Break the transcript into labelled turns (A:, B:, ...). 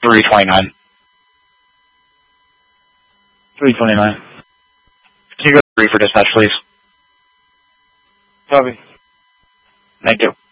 A: 329.
B: 329.
A: Can you go 3 for dispatch, please?
B: Copy.
A: Thank you.